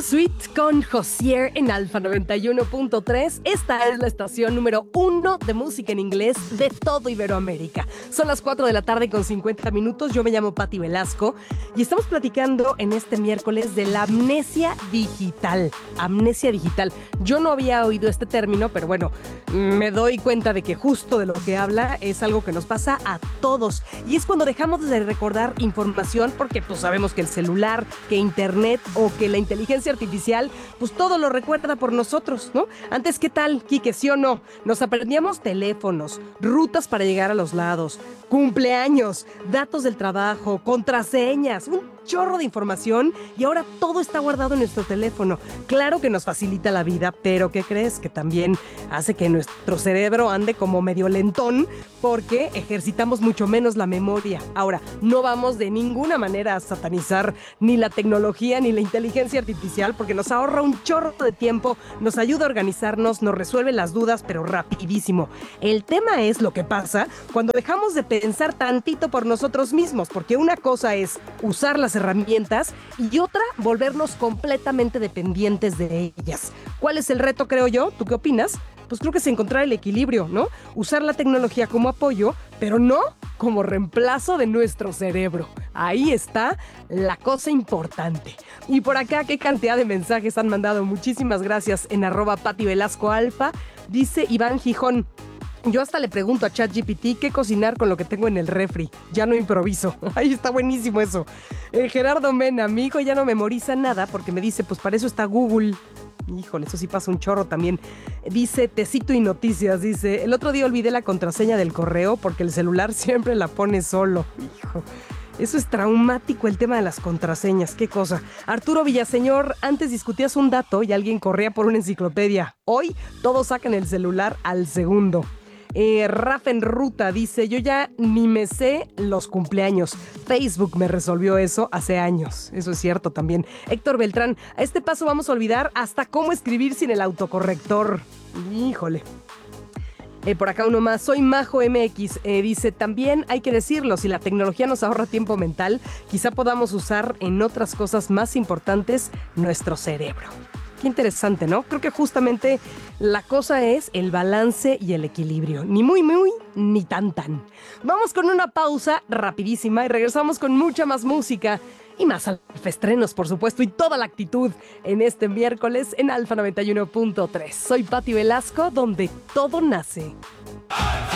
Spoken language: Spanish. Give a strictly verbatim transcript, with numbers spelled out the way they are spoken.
Too Sweet con Josier en Alfa noventa y uno punto tres. Esta es la estación número uno de música en inglés de todo Iberoamérica. Son las cuatro de la tarde con cincuenta minutos. Yo me llamo Pati Velasco y estamos platicando en este miércoles de la amnesia digital. Amnesia digital. Yo no había oído este término, pero bueno, me doy cuenta de que justo de lo que habla es algo que nos pasa a todos. Y es cuando dejamos de recordar información porque pues sabemos que el celular, que internet o que la inteligencia artificial, pues todo lo recuerda por nosotros, ¿no? Antes, ¿qué tal, Quique? ¿Sí o no? Nos aprendíamos teléfonos, rutas para llegar a los lados, cumpleaños, datos del trabajo, contraseñas, un chorro de información y ahora todo está guardado en nuestro teléfono. Claro que nos facilita la vida, pero ¿qué crees? Que también hace que nuestro cerebro ande como medio lentón porque ejercitamos mucho menos la memoria. Ahora, no vamos de ninguna manera a satanizar ni la tecnología ni la inteligencia artificial porque nos ahorra un chorro de tiempo, nos ayuda a organizarnos, nos resuelve las dudas, pero rapidísimo. El tema es lo que pasa cuando dejamos de pensar tantito por nosotros mismos, porque una cosa es usar las herramientas y otra, volvernos completamente dependientes de ellas. ¿Cuál es el reto, creo yo? ¿Tú qué opinas? Pues creo que es encontrar el equilibrio, ¿no? Usar la tecnología como apoyo, pero no como reemplazo de nuestro cerebro. Ahí está la cosa importante. Y por acá, qué cantidad de mensajes han mandado. Muchísimas gracias en arroba Pati Velasco Alfa. Dice Iván Gijón: yo hasta le pregunto a ChatGPT qué cocinar con lo que tengo en el refri. Ya no improviso. Ahí está buenísimo eso. Eh, Gerardo Mena, mi hijo ya no memoriza nada porque me dice, pues para eso está Google. Híjole, eso sí pasa un chorro también. Dice Tecito y Noticias, dice, el otro día olvidé la contraseña del correo porque el celular siempre la pone solo. Hijo, eso es traumático, el tema de las contraseñas, qué cosa. Arturo Villaseñor, antes discutías un dato y alguien corría por una enciclopedia. Hoy todos sacan el celular al segundo. Eh, Rafa en Ruta dice, yo ya ni me sé los cumpleaños. Facebook me resolvió eso hace años. Eso es cierto también. Héctor Beltrán, a este paso vamos a olvidar hasta cómo escribir sin el autocorrector. Híjole. Eh, por acá uno más, soy Majo M X, eh, dice, también hay que decirlo, si la tecnología nos ahorra tiempo mental, quizá podamos usar en otras cosas más importantes nuestro cerebro. Qué interesante, ¿no? Creo que justamente la cosa es el balance y el equilibrio. Ni muy, muy, ni tan, tan. Vamos con una pausa rapidísima y regresamos con mucha más música y más alfestrenos, por supuesto, y toda la actitud en este miércoles en Alfa noventa y uno punto tres. Soy Pati Velasco, donde todo nace.